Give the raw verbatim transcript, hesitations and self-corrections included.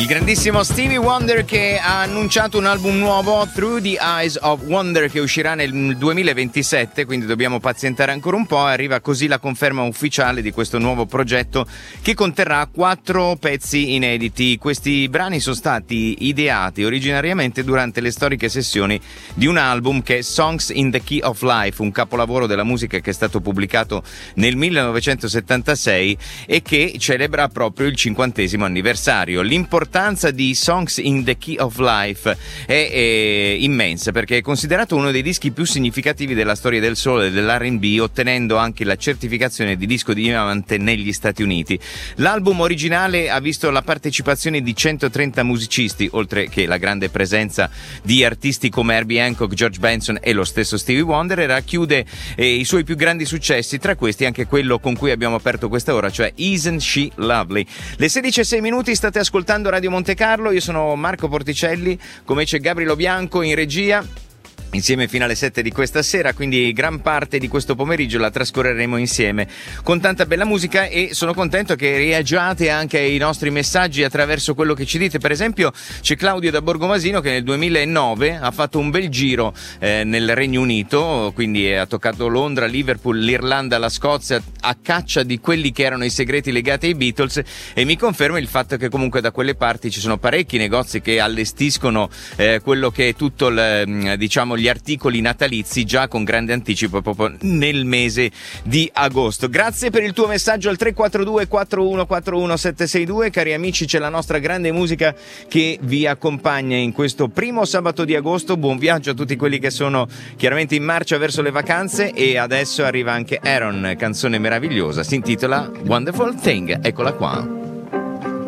grandissimo Stevie Wonder, che ha annunciato un album nuovo, Through the Eyes of Wonder, che uscirà nel duemilaventisette, quindi dobbiamo pazientare ancora un po'. Arriva così la conferma ufficiale di questo nuovo progetto, che conterrà quattro pezzi inediti. Questi brani sono stati ideati originariamente durante le storiche sessioni di un album che è Songs in the Key of Life, un capolavoro della musica che è stato pubblicato nel millenovecentosettantasei e che celebra proprio il cinquantesimo anniversario. L'importanza di Songs in the Key of Life è, è immensa, perché è considerato uno dei dischi più significativi della storia del soul e dell'R and B, ottenendo anche la certificazione di disco di diamante negli Stati Uniti. L'album originale ha visto la partecipazione di centotrenta musicisti, oltre che la grande presenza di artisti come Herbie Hancock, George Benson e lo stesso Stevie Wonder, e racchiude eh, i suoi più grandi successi, tra questi anche quello con cui abbiamo aperto questa ora, cioè Isn't She Lovely. Le sedici e sei minuti, state ascoltando Radio Monte Carlo, io sono Marco Porticelli, come c'è Gabriele Bianco in regia, insieme fino alle sette di questa sera, quindi gran parte di questo pomeriggio la trascorreremo insieme con tanta bella musica, e sono contento che reagiate anche ai nostri messaggi attraverso quello che ci dite. Per esempio c'è Claudio da Borgomasino che nel duemilanove ha fatto un bel giro eh, nel Regno Unito, quindi ha toccato Londra, Liverpool, l'Irlanda, la Scozia, a caccia di quelli che erano i segreti legati ai Beatles, e mi conferma il fatto che comunque da quelle parti ci sono parecchi negozi che allestiscono eh, quello che è tutto il, diciamo gli articoli natalizi già con grande anticipo proprio nel mese di agosto. Grazie per il tuo messaggio al tre quattro due quattro uno quattro uno sette sei due. Cari amici, c'è la nostra grande musica che vi accompagna in questo primo sabato di agosto. Buon viaggio a tutti quelli che sono chiaramente in marcia verso le vacanze, e adesso arriva anche Aaron, canzone meravigliosa, si intitola Wonderful Thing, eccola qua.